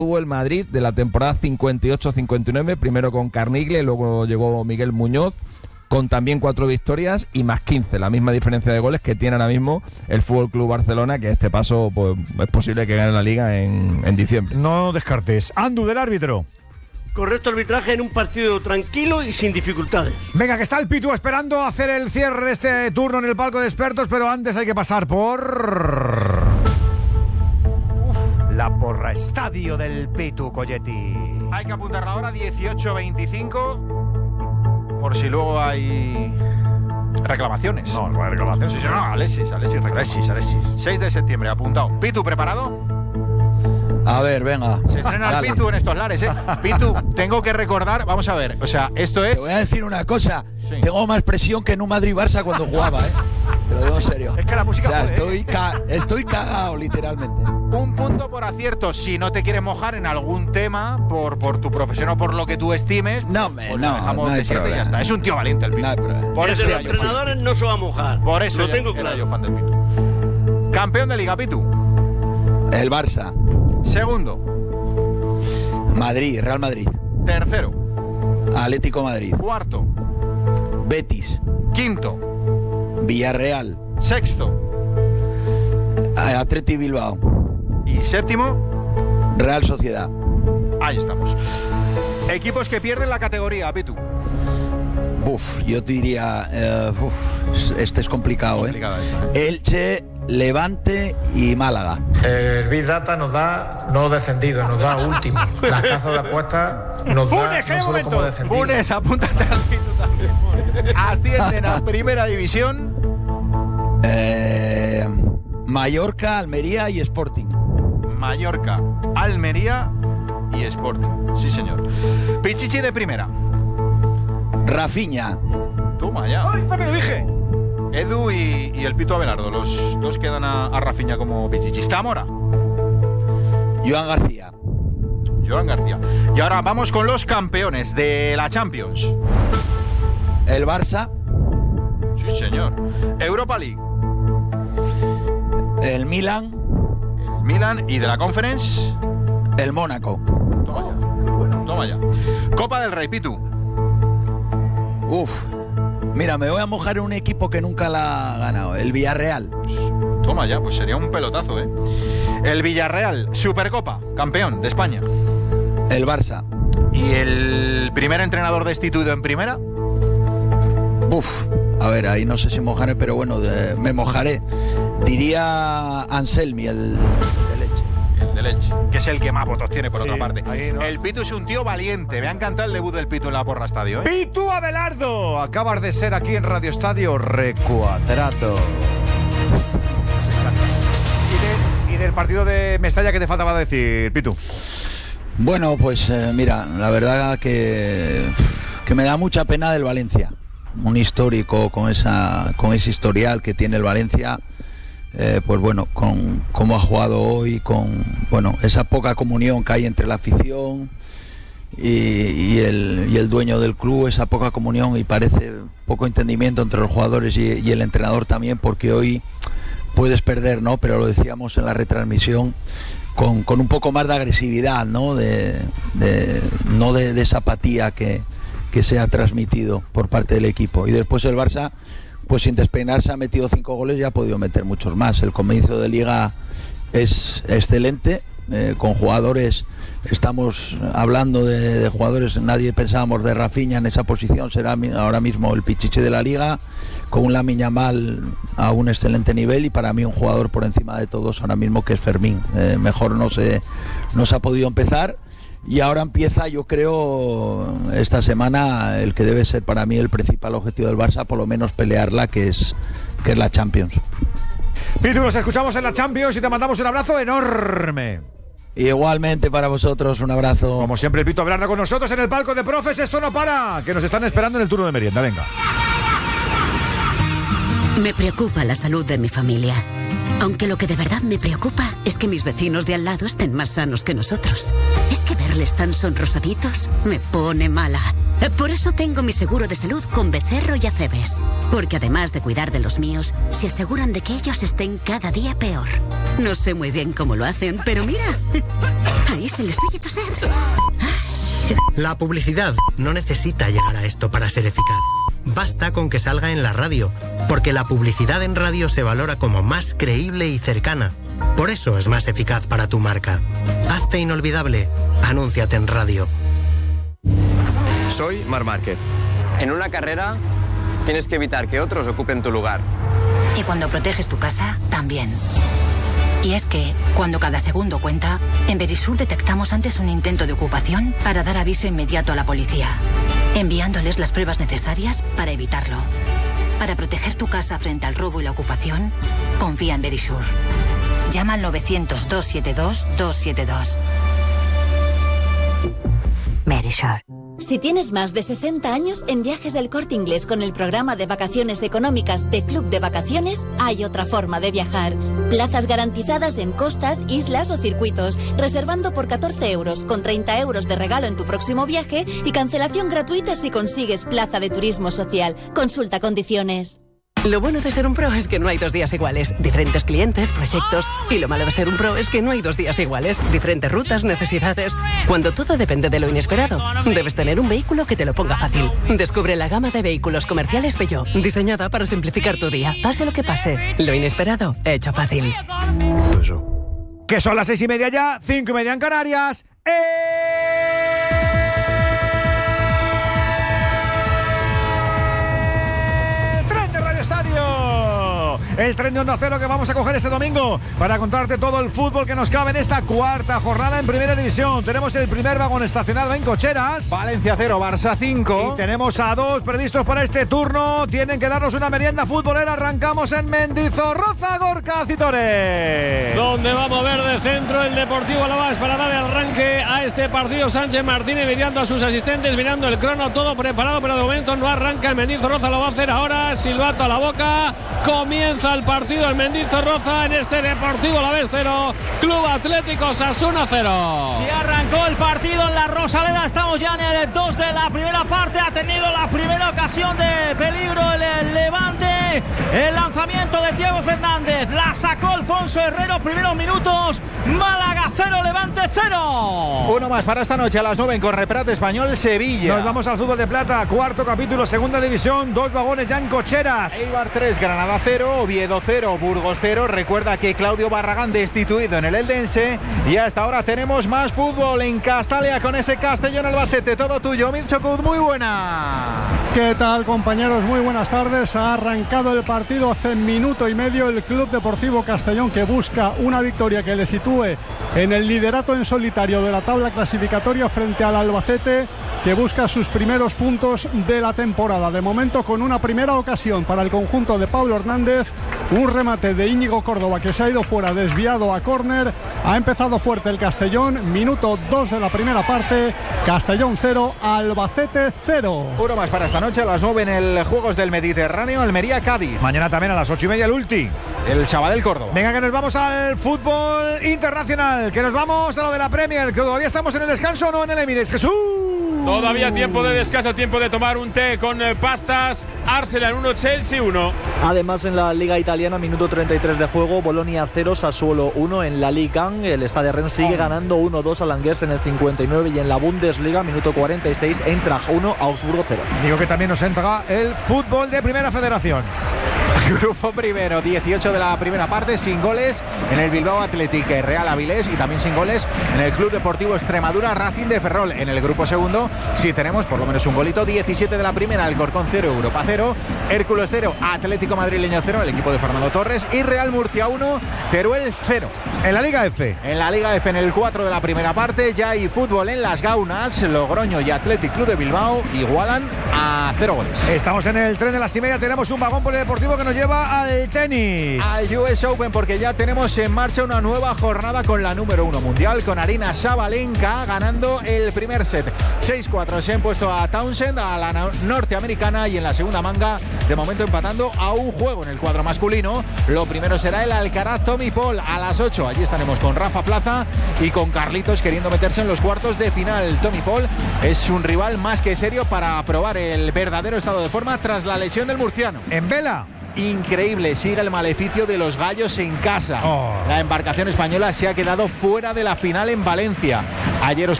Hubo el Madrid de la temporada 58-59, primero con Carnigle, luego llegó Miguel Muñoz, con también 4 victorias y más 15, la misma diferencia de goles que tiene ahora mismo el FC Barcelona, que este paso pues, es posible que gane la Liga en diciembre. No descartes. Andu, del árbitro. Correcto arbitraje en un partido tranquilo y sin dificultades. Venga, que está el Pitu esperando hacer el cierre de este turno en el palco de expertos, pero antes hay que pasar por... la porra estadio del Pitu Colletti. Hay que apuntar la hora 18:25 por si luego hay reclamaciones. No hay reclamaciones. Sí, no, Alexis reclama. 6 de septiembre, apuntado. Pitu, ¿preparado? A ver, venga. Se estrena el Pitu en estos lares, ¿eh? Pitu, tengo que recordar, vamos a ver, o sea, esto es... Te voy a decir una cosa, sí. Tengo más presión que en un Madrid-Barça cuando jugaba, ¿eh? Te lo digo en serio. Es que la música jode, estoy cagado, literalmente. Un punto por acierto, si no te quieres mojar en algún tema, por tu profesión o por lo que tú estimes, no dejamos de 7 y ya está. Es un tío valiente el Pitu. No por eso los entrenadores no se va a mojar. Por eso lo tengo era claro. yo fan del Pitu. Campeón de Liga, Pitu. El Barça. Segundo. Madrid, Real Madrid. Tercero. Atlético Madrid. Cuarto. Betis. Quinto. Villarreal. Sexto. Atleti Bilbao. Y séptimo. Real Sociedad. Ahí estamos. Equipos que pierden la categoría, Pitu. Yo te diría... este es complicado, Complicada ¿eh? esta, Elche, Levante y Málaga. El Big Data nos da no descendido, nos da último. Las casas de apuestas nos da no solo como descendido. Funes, apúntate al Pitu también. Ascienden a Primera División. Mallorca, Almería y Sporting. Mallorca, Almería y Sporting. Sí, señor. Pichichi de Primera. Rafinha. Toma ya. ¡Ay, también lo dije! Edu y el Pito Abelardo, los dos quedan a Rafinha como Pichichi. Zamora. Joan García. Joan García. Y ahora vamos con los campeones de la Champions. El Barça. Sí, señor. Europa League. El Milan. El Milan. Y de la Conference. El Mónaco. Toma ya. Toma ya. Copa del Rey, Pitu. Mira, me voy a mojar en un equipo que nunca la ha ganado. El Villarreal. Toma ya, pues sería un pelotazo, ¿eh? El Villarreal. Supercopa. Campeón de España. El Barça. ¿Y el primer entrenador destituido en Primera? A ver, ahí no sé si mojaré, pero bueno, me mojaré. Diría Anselmi, el de Leche. El de Leche, que es el que más votos tiene, por Sí, otra parte. ahí no. El Pitu es un tío valiente. Me ha encantado el debut del Pitu en la Porra Estadio, ¿eh? Pitu Abelardo, acabas de ser aquí en Radio Estadio Recuadrado. Y del partido de Mestalla, ¿qué te faltaba decir, Pitu? Bueno, pues mira, la verdad que me da mucha pena del Valencia. Un histórico con ese historial que tiene el Valencia, pues bueno, con cómo ha jugado hoy, con bueno esa poca comunión que hay entre la afición y el dueño del club, esa poca comunión y parece poco entendimiento entre los jugadores y el entrenador también, porque hoy puedes perder, ¿no? Pero lo decíamos en la retransmisión, con un poco más de agresividad, ¿no? De esa apatía que se ha transmitido por parte del equipo. Y después el Barça, pues sin despeinarse, ha metido 5 goles y ha podido meter muchos más. El comienzo de Liga es excelente, con jugadores, estamos hablando de jugadores, nadie pensábamos de Rafinha en esa posición, será ahora mismo el pichiche de la Liga, con un Lamine Yamal a un excelente nivel, y para mí un jugador por encima de todos ahora mismo, que es Fermín. Mejor no se ha podido empezar. Y ahora empieza, yo creo, esta semana, el que debe ser para mí el principal objetivo del Barça, por lo menos pelearla, que es la Champions. Pitu, nos escuchamos en la Champions y te mandamos un abrazo enorme. Igualmente para vosotros, un abrazo. Como siempre, el Pito Abelardo con nosotros en el palco de profes. Esto no para, que nos están esperando en el turno de merienda. Venga. Me preocupa la salud de mi familia. Aunque lo que de verdad me preocupa es que mis vecinos de al lado estén más sanos que nosotros. Es que verles tan sonrosaditos me pone mala. Por eso tengo mi seguro de salud con Becerro y Acebes. Porque además de cuidar de los míos, se aseguran de que ellos estén cada día peor. No sé muy bien cómo lo hacen, pero mira, Ahí se les oye toser. La publicidad no necesita llegar a esto para ser eficaz. Basta con que salga en la radio, porque la publicidad en radio se valora como más creíble y cercana. Por eso es más eficaz para tu marca. Hazte inolvidable. Anúnciate en radio. Soy Marc Márquez. En una carrera tienes que evitar que otros ocupen tu lugar. Y cuando proteges tu casa, también. Y es que, cuando cada segundo cuenta, en Verisur detectamos antes un intento de ocupación para dar aviso inmediato a la policía, enviándoles las pruebas necesarias para evitarlo. Para proteger tu casa frente al robo y la ocupación, confía en Verisur. Llama al 900-272-272. Verisur. Si tienes más de 60 años, en Viajes del Corte Inglés con el programa de vacaciones económicas de Club de Vacaciones, hay otra forma de viajar. Plazas garantizadas en costas, islas o circuitos, reservando por 14 euros, con 30 euros de regalo en tu próximo viaje y cancelación gratuita si consigues plaza de turismo social. Consulta condiciones. Lo bueno de ser un pro es que no hay 2 días iguales. Diferentes clientes, proyectos. Y lo malo de ser un pro es que no hay 2 días iguales. Diferentes rutas, necesidades. Cuando todo depende de lo inesperado, debes tener un vehículo que te lo ponga fácil. Descubre la gama de vehículos comerciales Peugeot, diseñada para simplificar tu día. Pase lo que pase, lo inesperado, hecho fácil. Que son las 6:30 ya, 5:30 en Canarias. El tren de Onda Cero que vamos a coger este domingo para contarte todo el fútbol que nos cabe en esta cuarta jornada en Primera División. Tenemos el primer vagón estacionado en Cocheras. Valencia 0, Barça 5. Y tenemos a 2 previstos para este turno. Tienen que darnos una merienda futbolera. Arrancamos en Mendizorroza, Gorka Citore. Donde va a mover de centro el Deportivo Alavés para dar el arranque a este partido. Sánchez Martínez mirando a sus asistentes, mirando el crono, todo preparado, pero de momento no arranca el Mendizorroza. Lo va a hacer ahora. Silbato a la boca. Comienza el partido el Mendizorroza en este Deportivo Alavés 0, Club Atlético Osasuna 0. Si arrancó el partido en la Rosaleda, estamos ya en el 2 de la primera parte. Ha tenido la primera ocasión de peligro el Levante. El lanzamiento de Diego Fernández, la sacó Alfonso Herrero, primeros minutos. Málaga 0, Levante 0. Uno más para esta noche a las 9 en Correprat Español Sevilla. Nos vamos al fútbol de plata, cuarto capítulo, segunda división, 2 vagones ya en Cocheras. Eibar 3, Granada 0, Oviedo 0, Burgos 0. Recuerda que Claudio Barragán destituido en el Eldense. Y hasta ahora tenemos más fútbol en Castalia con ese Castellón Albacete. Todo tuyo, Mitchokut, muy buena. ¿Qué tal, compañeros? Muy buenas tardes. Ha arrancado el partido hace minuto y medio. El Club Deportivo Castellón, que busca una victoria que le sitúe en el liderato en solitario de la tabla clasificatoria frente al Albacete, que busca sus primeros puntos de la temporada. De momento, con una primera ocasión para el conjunto de Pablo Hernández, un remate de Íñigo Córdoba que se ha ido fuera, desviado a córner. Ha empezado fuerte el Castellón. Minuto 2 de la primera parte. Castellón 0, Albacete 0. Uno más para esta noche a las 9 en el Juegos del Mediterráneo, Almería-Cádiz. Mañana también a las 8:30 el Ulti. El Sabadell Córdoba. Venga, que nos vamos al fútbol internacional, que nos vamos a lo de la Premier, que todavía estamos en el descanso o no en el Emirates. Jesús. Todavía tiempo de descanso, tiempo de tomar un té con pastas. Arsenal 1, Chelsea 1. Además, en la Liga Italiana, minuto 33 de juego, Bolonia 0, Sassuolo 1. En la Liga 1, el Stade Rennes sigue ganando 1-2 al Angers en el 59. Y en la Bundesliga, minuto 46, Eintracht 1, Augsburgo 0. Digo que también nos entra el fútbol de Primera Federación. Grupo primero, 18 de la primera parte, sin goles en el Bilbao Athletic Real Avilés y también sin goles en el Club Deportivo Extremadura Racing de Ferrol. En el grupo segundo sí tenemos por lo menos un golito, 17 de la primera, Alcorcón 0, Europa 0, Hércules 0, Atlético Madrileño 0, el equipo de Fernando Torres, y Real Murcia 1, Teruel 0. En la Liga F. En la Liga F, en el 4 de la primera parte, ya hay fútbol en las Gaunas. Logroño y Athletic Club de Bilbao igualan a 0 goles. Estamos en el tren de las 6:30, tenemos un vagón polideportivo que nos lleva al tenis. Al US Open, porque ya tenemos en marcha una nueva jornada con la número 1 mundial, con Aryna Sabalenka ganando el primer set. 6-4 se ha impuesto a Townsend, a la norteamericana, y en la segunda manga, de momento empatando a un juego en el cuadro masculino. Lo primero será el Alcaraz Tommy Paul a las 8. Allí estaremos con Rafa Plaza y con Carlitos queriendo meterse en los cuartos de final. Tommy Paul es un rival más que serio para probar el verdadero estado de forma tras la lesión del murciano. En vela. increíble. Sigue el maleficio de los gallos en casa. La embarcación española se ha quedado fuera de la final en Valencia. Ayer os